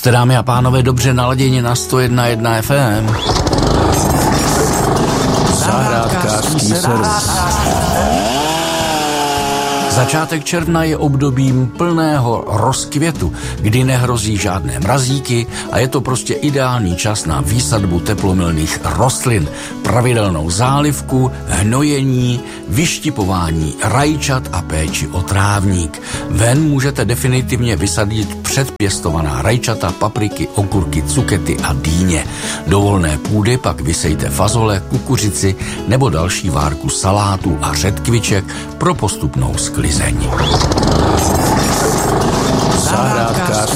Jste, dámy a pánové, dobře naladěni na 101.1 FM. Zahrádkářský servis. Začátek června je obdobím plného rozkvětu, kdy nehrozí žádné mrazíky a je to prostě ideální čas na výsadbu teplomilných rostlin, pravidelnou zálivku, hnojení, vyštipování rajčat a péči o trávník. Ven můžete definitivně vysadit předpěstovaná rajčata, papriky, okurky, cukety a dýně. Do volné půdy pak vysejte fazole, kukuřici nebo další várku salátů a řetkviček pro postupnou sklizeň. Zahrádkář